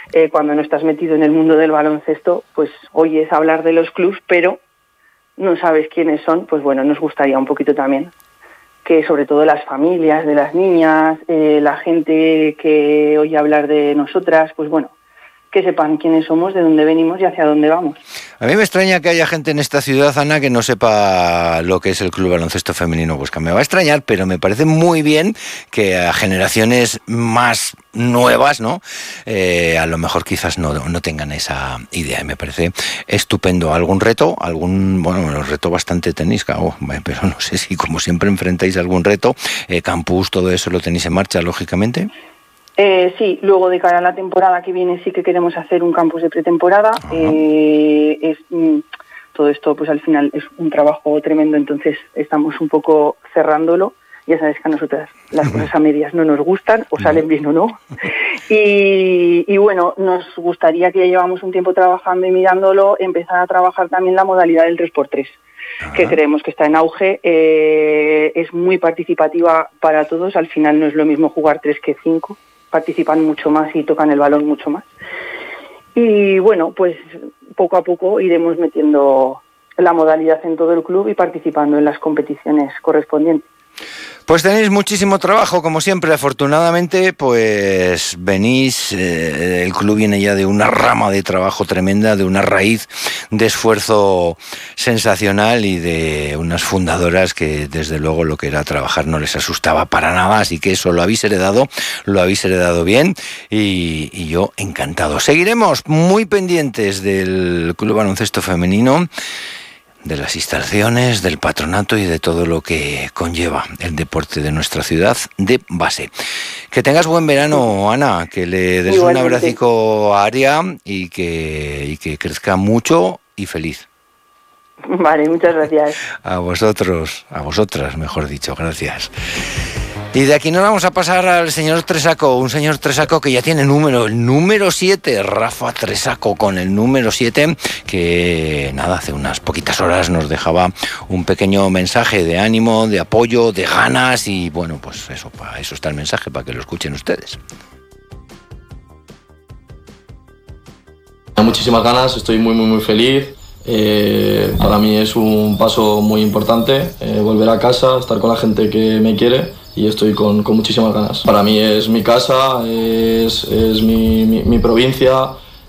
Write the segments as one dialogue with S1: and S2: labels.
S1: cuando no estás metido en el mundo del baloncesto, pues oyes hablar de los clubs, pero no sabes quiénes son. Pues bueno, nos gustaría un poquito también que sobre todo las familias de las niñas, la gente que oye hablar de nosotras, pues bueno, que sepan quiénes somos, de dónde venimos y hacia dónde vamos.
S2: A mí me extraña que haya gente en esta ciudad, Ana, que no sepa lo que es el Club Baloncesto Femenino Huesca. Me va a extrañar, pero me parece muy bien que a generaciones más nuevas, ¿no? A lo mejor quizás no tengan esa idea. Me parece estupendo. ¿Algún reto? Bueno, reto bastante tenéis, pero no sé si como siempre enfrentáis algún reto. Campus, todo eso lo tenéis en marcha, lógicamente.
S1: Sí, luego de cara a la temporada que viene sí que queremos hacer un campus de pretemporada. Todo esto pues al final es un trabajo tremendo, entonces estamos un poco cerrándolo. Ya sabes que a nosotras las cosas a medias no nos gustan, o salen bien o no. Y bueno, nos gustaría, que ya llevamos un tiempo trabajando y mirándolo, empezar a trabajar también la modalidad del 3x3, que creemos que está en auge. Es muy participativa para todos, al final no es lo mismo jugar 3 que 5. Participan mucho más y tocan el balón mucho más. Y bueno, pues poco a poco iremos metiendo la modalidad en todo el club y participando en las competiciones correspondientes.
S2: Pues tenéis muchísimo trabajo, como siempre. Afortunadamente, pues venís, el club viene ya de una rama de trabajo tremenda, de una raíz de esfuerzo sensacional y de unas fundadoras que desde luego lo que era trabajar no les asustaba para nada, así que eso lo habéis heredado bien y yo encantado. Seguiremos muy pendientes del Club Baloncesto Femenino, de las instalaciones, del patronato y de todo lo que conlleva el deporte de nuestra ciudad de base. Que tengas buen verano, Ana, que le des un abracico a Aria y que crezca mucho y feliz.
S1: Vale, muchas gracias.
S2: A vosotras, mejor dicho, gracias. Y de aquí nos vamos a pasar al señor Tresaco, un señor Tresaco que ya tiene el número 7, Rafa Tresaco con el número 7, que nada, hace unas poquitas horas nos dejaba un pequeño mensaje de ánimo, de apoyo, de ganas y bueno, pues eso, para eso está el mensaje, para que lo escuchen ustedes.
S3: Muchísimas ganas, estoy muy feliz. Para mí es un paso muy importante, volver a casa, estar con la gente que me quiere y estoy con muchísimas ganas. Para mí es mi casa, es mi provincia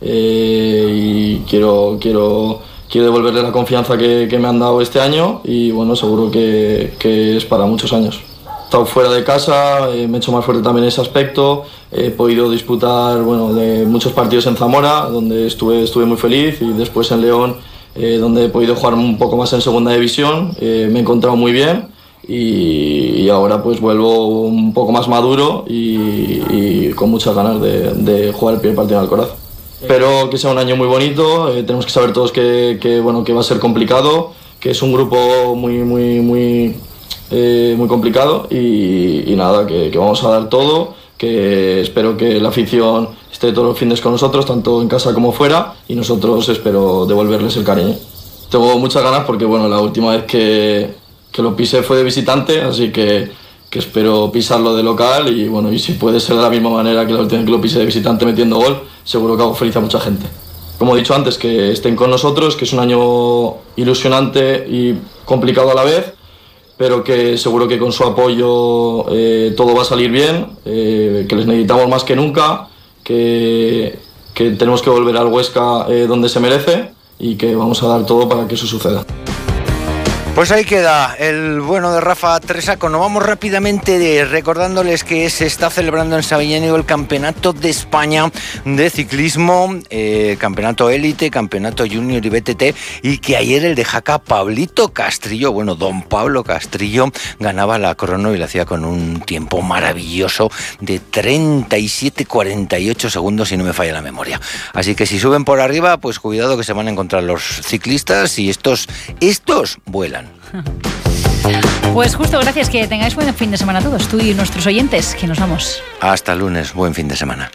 S3: y quiero devolverle la confianza que me han dado este año y bueno, seguro que es para muchos años. He estado fuera de casa, me he hecho más fuerte también en ese aspecto, he podido disputar de muchos partidos en Zamora, donde estuve muy feliz, y después en León, donde he podido jugar un poco más en segunda división, me he encontrado muy bien y ahora pues vuelvo un poco más maduro y con muchas ganas de jugar el primer partido en Alcoraz. Espero que sea un año muy bonito, tenemos que saber todos que va a ser complicado, que es un grupo muy complicado y nada, que vamos a dar todo, que espero que la afición esté todos los fines con nosotros, tanto en casa como fuera, y nosotros espero devolverles el cariño. Tengo muchas ganas porque la última vez que lo pisé fue de visitante, así que espero pisarlo de local y si puede ser de la misma manera que la última vez que lo pisé de visitante metiendo gol, seguro que hago feliz a mucha gente. Como he dicho antes, que estén con nosotros, que es un año ilusionante y complicado a la vez, pero que seguro que con su apoyo todo va a salir bien, que les necesitamos más que nunca, que tenemos que volver al Huesca donde se merece y que vamos a dar todo para que eso suceda.
S2: Pues ahí queda el bueno de Rafa Tresaco. Nos vamos rápidamente recordándoles que se está celebrando en Sabiñánigo el Campeonato de España de Ciclismo, Campeonato Élite, Campeonato Junior y BTT, y que ayer el de Jaca Pablito Castrillo, don Pablo Castrillo, ganaba la crono y lo hacía con un tiempo maravilloso de 37:48 segundos, si no me falla la memoria. Así que si suben por arriba, pues cuidado que se van a encontrar los ciclistas y estos vuelan.
S4: Pues justo, gracias, que tengáis buen fin de semana todos, tú y nuestros oyentes, que nos vamos.
S2: Hasta el lunes, buen fin de semana.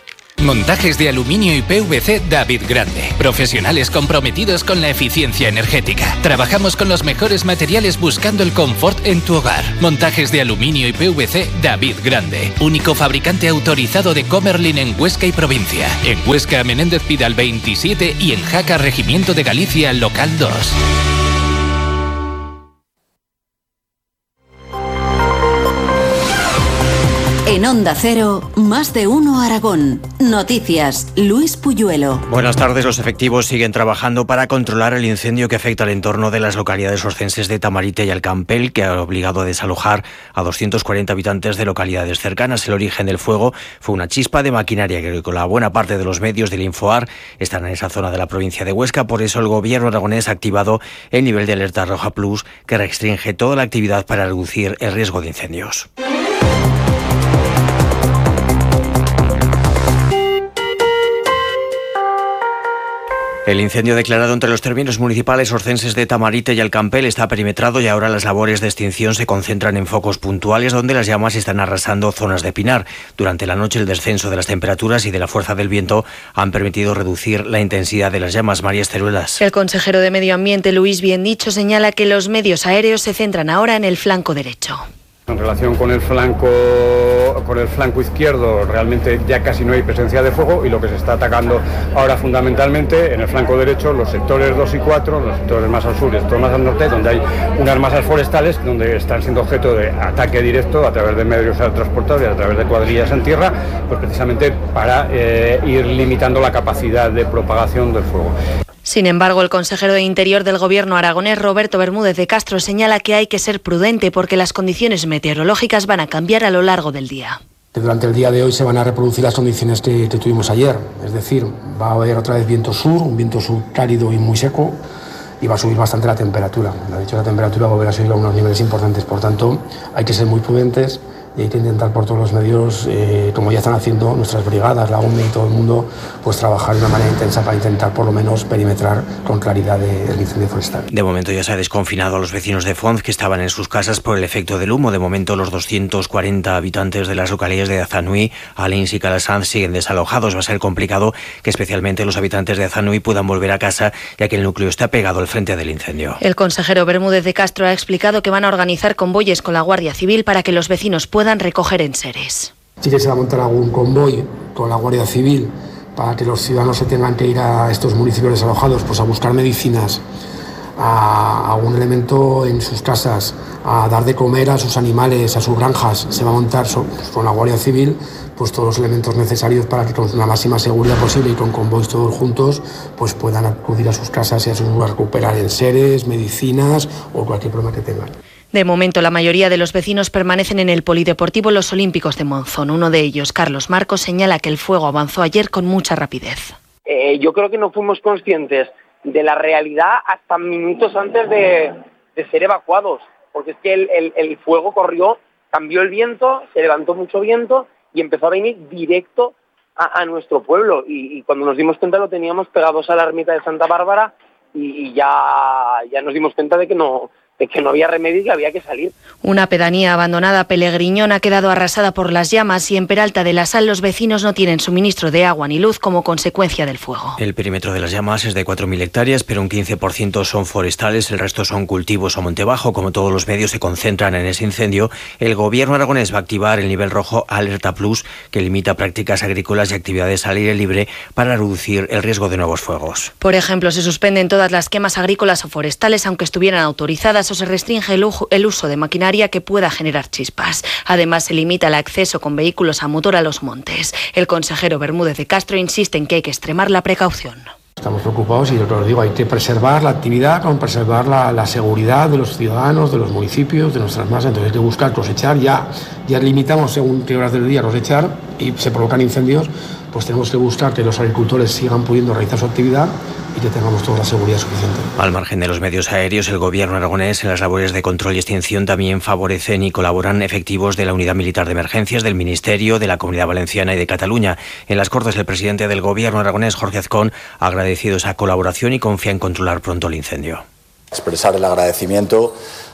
S5: Montajes de aluminio y PVC David Grande. Profesionales comprometidos con la eficiencia energética. Trabajamos con los mejores materiales buscando el confort en tu hogar. Montajes de aluminio y PVC David Grande. Único fabricante autorizado de Comerlin en Huesca y provincia. En Huesca, Menéndez Pidal 27 y en Jaca, Regimiento de Galicia, local 2.
S6: En Onda Cero, Más de Uno Aragón. Noticias, Luis Puyuelo.
S7: Buenas tardes. Los efectivos siguen trabajando para controlar el incendio que afecta al entorno de las localidades oscenses de Tamarite y Alcampel, que ha obligado a desalojar a 240 habitantes de localidades cercanas. El origen del fuego fue una chispa de maquinaria agrícola. Buena parte de los medios del Infoar están en esa zona de la provincia de Huesca. Por eso el gobierno aragonés ha activado el nivel de alerta roja plus, que restringe toda la actividad para reducir el riesgo de incendios. El incendio declarado entre los términos municipales oscenses de Tamarite y Alcampel está perimetrado y ahora las labores de extinción se concentran en focos puntuales donde las llamas están arrasando zonas de pinar. Durante la noche el descenso de las temperaturas y de la fuerza del viento han permitido reducir la intensidad de las llamas. María Esteruelas.
S8: El consejero de Medio Ambiente, Luis Biendicho, señala que los medios aéreos se centran ahora en el flanco derecho.
S9: En relación con el flanco izquierdo, realmente ya casi no hay presencia de fuego y lo que se está atacando ahora fundamentalmente en el flanco derecho, los sectores 2 y 4, los sectores más al sur y sectores más al norte, donde hay unas masas forestales donde están siendo objeto de ataque directo a través de medios transportables, a través de cuadrillas en tierra, pues precisamente para ir limitando la capacidad de propagación del fuego.
S8: Sin embargo, el consejero de Interior del Gobierno aragonés, Roberto Bermúdez de Castro, señala que hay que ser prudente porque las condiciones meteorológicas van a cambiar a lo largo del día.
S10: Durante el día de hoy se van a reproducir las condiciones que tuvimos ayer, es decir, va a haber otra vez viento sur, un viento sur cálido y muy seco, y va a subir bastante la temperatura. De hecho, la temperatura va a volver a subir a unos niveles importantes, por tanto, hay que ser muy prudentes y hay que intentar por todos los medios, como ya están haciendo nuestras brigadas, la UME y todo el mundo, pues trabajar de una manera intensa para intentar por lo menos perimetrar con claridad el incendio forestal.
S7: De momento ya se ha desconfinado a los vecinos de Fonz que estaban en sus casas por el efecto del humo. De momento los 240 habitantes de las localidades de Azanui, Alins y Calasanz siguen desalojados. Va a ser complicado que especialmente los habitantes de Azanui puedan volver a casa, ya que el núcleo está pegado al frente del incendio.
S8: El consejero Bermúdez de Castro ha explicado que van a organizar convoyes con la Guardia Civil para que los vecinos puedan recoger enseres.
S10: Sí que se va a montar algún convoy con la Guardia Civil para que los ciudadanos se tengan que ir a estos municipios desalojados pues a buscar medicinas, a algún elemento en sus casas, a dar de comer a sus animales, a sus granjas. Se va a montar con la Guardia Civil pues todos los elementos necesarios para que con la máxima seguridad posible y con convoys todos juntos pues puedan acudir a sus casas y a recuperar enseres, medicinas o cualquier problema que tengan.
S8: De momento, la mayoría de los vecinos permanecen en el Polideportivo Los Olímpicos de Monzón. Uno de ellos, Carlos Marcos, señala que el fuego avanzó ayer con mucha rapidez.
S11: Yo creo que no fuimos conscientes de la realidad hasta minutos antes de ser evacuados, porque es que el fuego corrió, cambió el viento, se levantó mucho viento y empezó a venir directo a nuestro pueblo. Y cuando nos dimos cuenta lo teníamos pegados a la ermita de Santa Bárbara y ya nos dimos cuenta de que no había remedio y que había que salir.
S8: Una pedanía abandonada, Pelegriñón, ha quedado arrasada por las llamas y en Peralta de la Sal los vecinos no tienen suministro de agua ni luz como consecuencia del fuego.
S7: El perímetro de las llamas es de 4.000 hectáreas, pero un 15% son forestales, el resto son cultivos o monte bajo. Como todos los medios se concentran en ese incendio, el gobierno aragonés va a activar el nivel rojo Alerta Plus, que limita prácticas agrícolas y actividades al aire libre para reducir el riesgo de nuevos fuegos.
S8: Por ejemplo, se suspenden todas las quemas agrícolas o forestales, aunque estuvieran autorizadas, o se restringe el uso de maquinaria que pueda generar chispas. Además, se limita el acceso con vehículos a motor a los montes. El consejero Bermúdez de Castro insiste en que hay que extremar la precaución.
S10: Estamos preocupados y lo que os digo, hay que preservar la actividad, con preservar la seguridad de los ciudadanos, de los municipios, de nuestras masas. Entonces hay que buscar cosechar, ya limitamos según qué horas del día cosechar y se provocan incendios, pues tenemos que buscar que los agricultores sigan pudiendo realizar su actividad y que tengamos toda la seguridad suficiente.
S7: Al margen de los medios aéreos, el gobierno aragonés en las labores de control y extinción también favorecen y colaboran efectivos de la Unidad Militar de Emergencias, del Ministerio, de la Comunidad Valenciana y de Cataluña. En las Cortes, el presidente del gobierno aragonés, Jorge Azcón, ha agradecido esa colaboración y confía en controlar pronto el incendio.
S12: Expresar el agradecimiento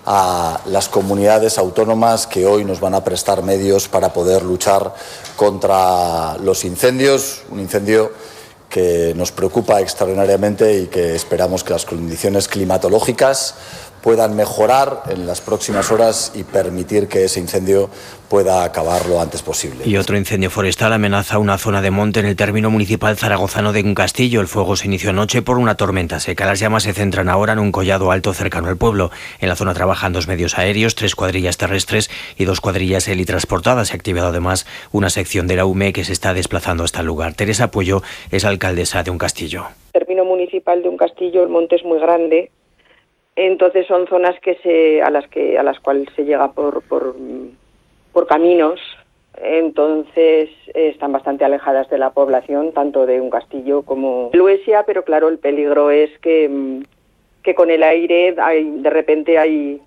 S12: a las comunidades autónomas que hoy nos van a prestar medios para poder luchar contra los incendios, un incendio que nos preocupa extraordinariamente y que esperamos que las condiciones climatológicas puedan mejorar en las próximas horas y permitir que ese incendio pueda acabar lo antes posible.
S7: Y otro incendio forestal amenaza una zona de monte en el término municipal zaragozano de Uncastillo. El fuego se inició anoche por una tormenta seca. Las llamas se centran ahora en un collado alto cercano al pueblo. En la zona trabajan 2 medios aéreos, 3 cuadrillas terrestres y 2 cuadrillas helitransportadas. Se ha activado además una sección de la UME que se está desplazando hasta el lugar. Teresa Puello es alcaldesa de Uncastillo.
S13: Término municipal de Uncastillo, el monte es muy grande. Entonces son zonas a las cuales se llega por caminos, entonces están bastante alejadas de la población, tanto de Uncastillo como de Luesia, pero claro, el peligro es que con el aire de repente hay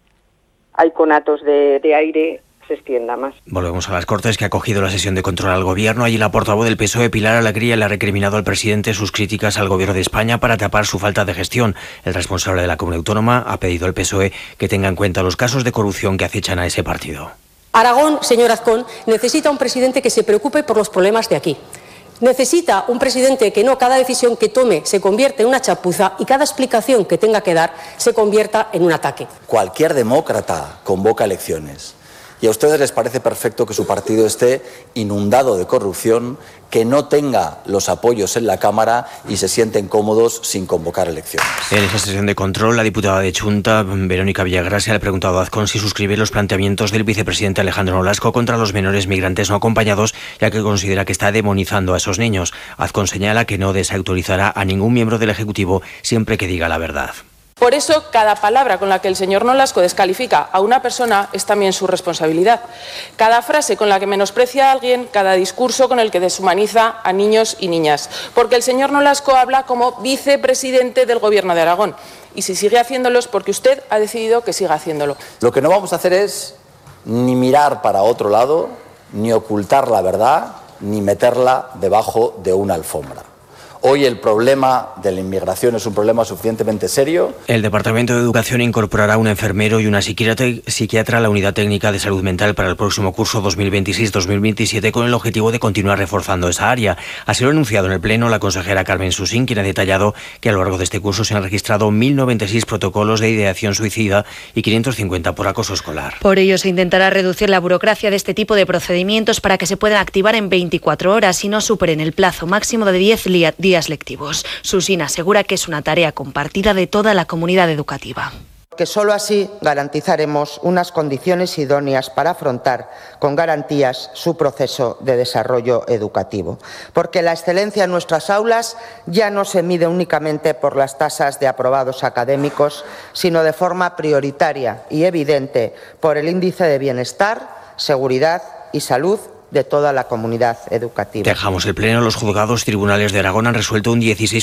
S13: conatos de aire, se extienda más.
S7: Volvemos a las Cortes, que ha acogido la sesión de control al Gobierno. Allí la portavoz del PSOE, Pilar Alegría, le ha recriminado al presidente sus críticas al Gobierno de España para tapar su falta de gestión. El responsable de la Comunidad Autónoma ha pedido al PSOE que tenga en cuenta los casos de corrupción que acechan a ese partido.
S14: Aragón, señor Azcón, necesita un presidente que se preocupe por los problemas de aquí. Necesita un presidente que no cada decisión que tome se convierta en una chapuza y cada explicación que tenga que dar se convierta en un ataque.
S12: Cualquier demócrata convoca elecciones. Y a ustedes les parece perfecto que su partido esté inundado de corrupción, que no tenga los apoyos en la Cámara y se sienten cómodos sin convocar elecciones.
S7: En esa sesión de control, la diputada de Chunta, Verónica Villagrasa, le ha preguntado a Azcón si suscribe los planteamientos del vicepresidente Alejandro Nolasco contra los menores migrantes no acompañados, ya que considera que está demonizando a esos niños. Azcón señala que no desautorizará a ningún miembro del Ejecutivo siempre que diga la verdad.
S15: Por eso, cada palabra con la que el señor Nolasco descalifica a una persona es también su responsabilidad. Cada frase con la que menosprecia a alguien, cada discurso con el que deshumaniza a niños y niñas. Porque el señor Nolasco habla como vicepresidente del Gobierno de Aragón. Y si sigue haciéndolo es porque usted ha decidido que siga haciéndolo.
S12: Lo que no vamos a hacer es ni mirar para otro lado, ni ocultar la verdad, ni meterla debajo de una alfombra. Hoy el problema de la inmigración es un problema suficientemente serio.
S7: El Departamento de Educación incorporará un enfermero y una psiquiatra a la Unidad Técnica de Salud Mental para el próximo curso 2026-2027 con el objetivo de continuar reforzando esa área. Así lo ha anunciado en el Pleno la consejera Carmen Susín, quien ha detallado que a lo largo de este curso se han registrado 1.096 protocolos de ideación suicida y 550 por acoso escolar.
S8: Por ello se intentará reducir la burocracia de este tipo de procedimientos para que se puedan activar en 24 horas y no superen el plazo máximo de 10 días lectivos. Susín asegura que es una tarea compartida de toda la comunidad educativa.
S16: Que solo así garantizaremos unas condiciones idóneas para afrontar con garantías su proceso de desarrollo educativo. Porque la excelencia en nuestras aulas ya no se mide únicamente por las tasas de aprobados académicos, sino de forma prioritaria y evidente por el índice de bienestar, seguridad y salud de toda la comunidad educativa.
S7: Dejamos el Pleno. Los juzgados tribunales de Aragón han resuelto un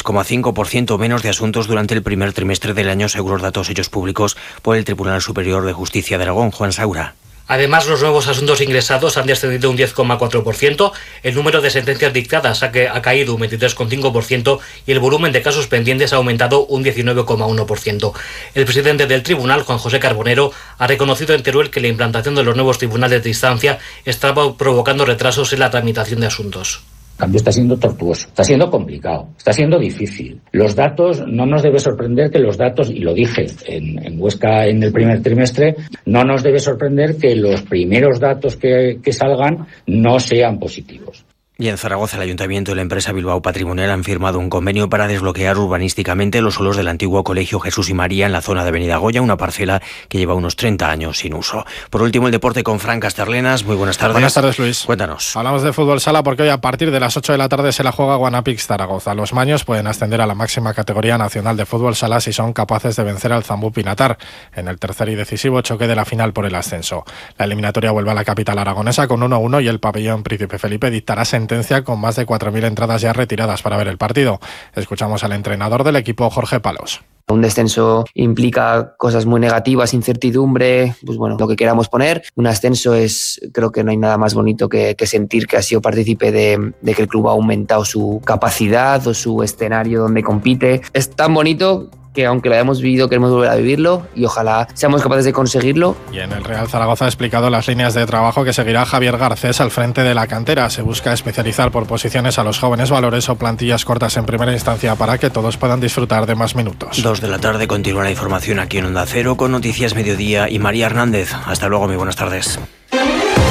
S7: 16,5% menos de asuntos durante el primer trimestre del año, según los datos hechos públicos por el Tribunal Superior de Justicia de Aragón. Juan Saura.
S17: Además, los nuevos asuntos ingresados han descendido un 10,4%, el número de sentencias dictadas ha caído un 23,5% y el volumen de casos pendientes ha aumentado un 19,1%. El presidente del tribunal, Juan José Carbonero, ha reconocido en Teruel que la implantación de los nuevos tribunales de instancia estaba provocando retrasos en la tramitación de asuntos.
S18: El cambio está siendo tortuoso, está siendo complicado, está siendo difícil. Los datos, no nos debe sorprender que los datos, y lo dije en Huesca en el primer trimestre, no nos debe sorprender que los primeros datos que salgan no sean positivos.
S7: Y en Zaragoza, el Ayuntamiento y la empresa Bilbao Patrimonial han firmado un convenio para desbloquear urbanísticamente los suelos del antiguo Colegio Jesús y María en la zona de Avenida Goya, una parcela que lleva unos 30 años sin uso. Por último, el deporte con Fran Casterlenas. Muy buenas tardes.
S19: Buenas tardes, Luis.
S7: Cuéntanos.
S19: Hablamos de fútbol sala porque hoy a partir de las 8 de la tarde se la juega Guanapix Zaragoza. Los maños pueden ascender a la máxima categoría nacional de fútbol sala si son capaces de vencer al Zambú Pinatar en el tercer y decisivo choque de la final por el ascenso. La eliminatoria vuelve a la capital aragonesa con 1-1 y el pabellón Príncipe Felipe dictará sentencia con más de 4.000 entradas ya retiradas para ver el partido. Escuchamos al entrenador del equipo, Jorge Palos.
S20: Un descenso implica cosas muy negativas, incertidumbre, pues bueno, lo que queramos poner. Un ascenso creo que no hay nada más bonito que sentir que ha sido partícipe de que el club ha aumentado su capacidad o su escenario donde compite. Es tan bonito que aunque lo hayamos vivido queremos volver a vivirlo y ojalá seamos capaces de conseguirlo.
S19: Y en el Real Zaragoza ha explicado las líneas de trabajo que seguirá Javier Garcés al frente de la cantera. Se busca especializar por posiciones a los jóvenes valores o plantillas cortas en primera instancia para que todos puedan disfrutar de más minutos.
S7: 2 de la tarde, continúa la información aquí en Onda Cero con Noticias Mediodía y María Hernández. Hasta luego, muy buenas tardes.